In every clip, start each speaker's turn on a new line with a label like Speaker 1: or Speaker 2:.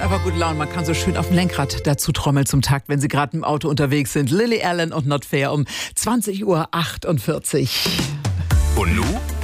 Speaker 1: einfach gute Laune. Man kann so schön auf dem Lenkrad dazu trommeln zum Takt, wenn Sie gerade im Auto unterwegs sind. Lily Allen und Not Fair um 20:48 Uhr.
Speaker 2: Und nu?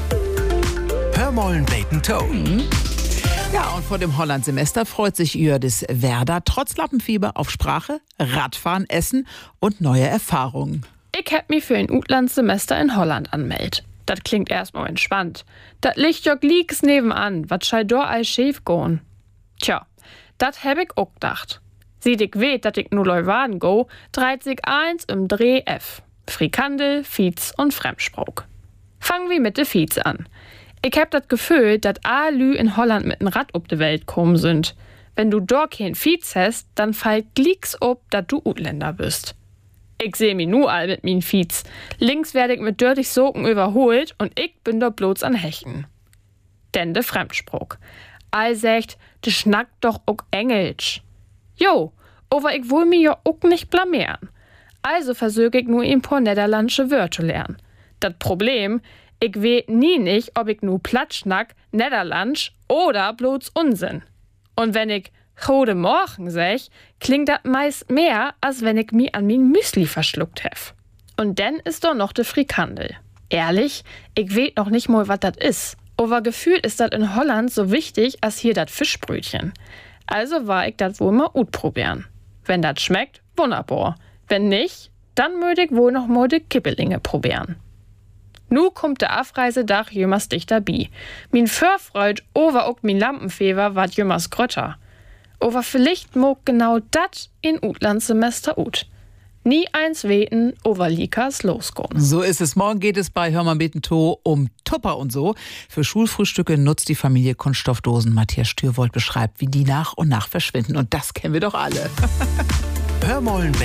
Speaker 2: Hörmollen Bacon Toe.
Speaker 1: Ja, und vor dem Holland-Semester freut sich Jördis Werder trotz Lappenfieber auf Sprache, Radfahren, Essen und neue Erfahrungen.
Speaker 3: Ich hab mich für ein Utlandssemester in Holland anmeldet. Das klingt erstmal entspannt. Das liegt ja gleich nebenan, wat schei do all schief goen. Tja, dat hab ich auch gedacht. Sieht ich weet, dat ich nur Leuwarden go, dreht sich eins im Dreh F. Frikandel, Fiets und Fremdsprach. Fangen wir mit de Fiets an. Ich hab dat Gefühl, dat Lü in Holland mit n Rad ob de Welt kommen sind. Wenn du dort kein Fiets hast, dann fällt glicks ob, dat du Utländer bist. Ich seh mi nu all mit min Fiets. Links werd ich mit dörtig Socken überholt und ich bin dort bloß an Hechten. Denn de Fremdsprach. All sagt, de schnackt doch auch Englisch. Jo, aber ich will mi ja auch nicht blamieren. Also versuch ich nur ein paar niederländische Wörter lernen. Das Problem, ich weet nie nicht, ob ich nur platt schnack, Niederlandsch oder bloß Unsinn. Und wenn ich Gode Morgen sag, klingt das meist mehr, als wenn ich mi an min Müsli verschluckt hef. Und dann ist doch noch de Frikandel. Ehrlich, ich weet noch nicht mal, was das is. Aber gefühlt ist das in Holland so wichtig, als hier das Fischbrötchen. Also war ich das wohl mal utprobieren. Wenn das schmeckt, wunderbar. Wenn nicht, dann möchte ich wohl noch mal de Kippelinge probieren. Nu kommt der Abreisedach jümmers dichter bi. Min Förfreud over ook min Lampenfeber ward jümmers grötter. Aber vielleicht mag genau dat in Utlandssemester ut. Nie eins weten, over Likas losgehen.
Speaker 1: So ist es. Morgen geht es bei Hörmollen Bacon Toe um Tupper und so. Für Schulfrühstücke nutzt die Familie Kunststoffdosen. Matthias Stürwold beschreibt, wie die nach und nach verschwinden. Und das kennen wir doch alle.
Speaker 2: Hörmollen